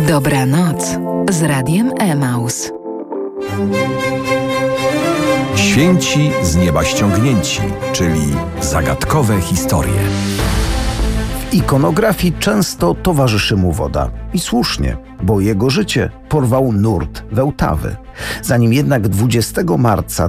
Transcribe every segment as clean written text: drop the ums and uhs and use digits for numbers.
Dobranoc z Radiem Emaus. Święci z nieba ściągnięci, czyli zagadkowe historie. W ikonografii często towarzyszy mu woda. I słusznie, bo jego życie porwał nurt Wełtawy. Zanim jednak 20 marca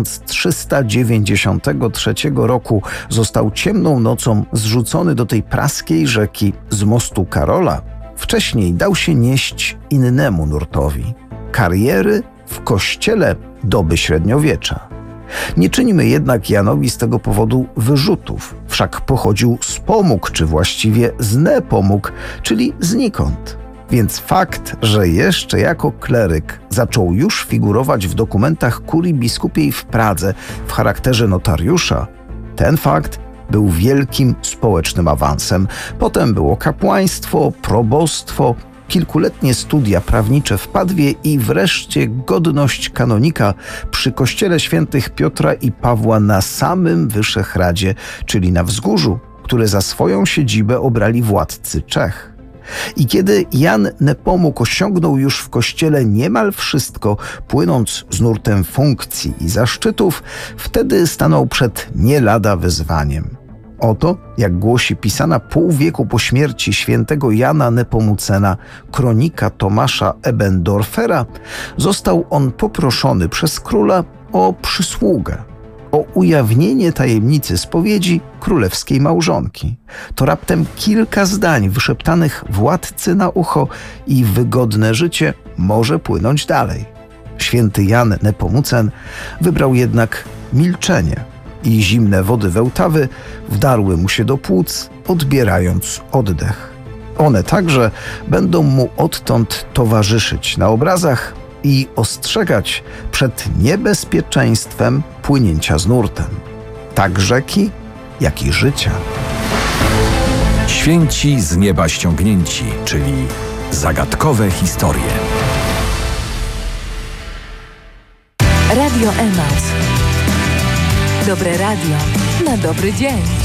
1393 roku został ciemną nocą zrzucony do tej praskiej rzeki z mostu Karola, wcześniej dał się nieść innemu nurtowi – kariery w kościele doby średniowiecza. Nie czynimy jednak Janowi z tego powodu wyrzutów, wszak pochodził z Pomóg, czy właściwie z Nepomuk, czyli znikąd. Więc fakt, że jeszcze jako kleryk zaczął już figurować w dokumentach kurii biskupiej w Pradze w charakterze notariusza, ten fakt był wielkim społecznym awansem. Potem było kapłaństwo, probostwo, kilkuletnie studia prawnicze w Padwie i wreszcie godność kanonika przy kościele świętych Piotra i Pawła na samym Wyszehradzie, czyli na wzgórzu, które za swoją siedzibę obrali władcy Czech. I kiedy Jan Nepomuk osiągnął już w kościele niemal wszystko, płynąc z nurtem funkcji i zaszczytów, wtedy stanął przed nie lada wyzwaniem. Oto, jak głosi pisana pół wieku po śmierci świętego Jana Nepomucena kronika Tomasza Ebendorfera, został on poproszony przez króla o przysługę, o ujawnienie tajemnicy spowiedzi królewskiej małżonki. To raptem kilka zdań wyszeptanych władcy na ucho i wygodne życie może płynąć dalej. Święty Jan Nepomucen wybrał jednak milczenie i zimne wody Wełtawy wdarły mu się do płuc, odbierając oddech. One także będą mu odtąd towarzyszyć na obrazach i ostrzegać przed niebezpieczeństwem płynięcia z nurtem, tak rzeki, jak i życia. Święci z nieba ściągnięci, czyli zagadkowe historie. Radio Emaus. Dobre radio na dobry dzień.